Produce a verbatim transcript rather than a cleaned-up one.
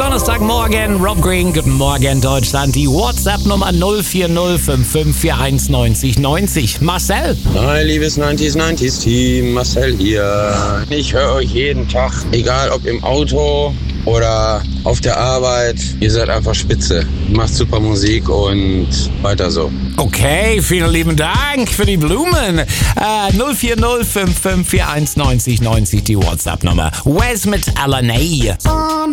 Donnerstagmorgen, Rob Green, guten Morgen Deutschland. Die WhatsApp-Nummer null vier null fünf fünf vier eins neun null neun null. Marcel. Hi, liebes neunzig neunzig Team, Marcel hier. Ich höre euch jeden Tag, egal ob im Auto oder auf der Arbeit. Ihr seid einfach spitze. Macht super Musik und weiter so. Okay, vielen lieben Dank für die Blumen. Äh, null vier null fünf fünf vier eins neun null neun null, die WhatsApp-Nummer. Wes mit L N A.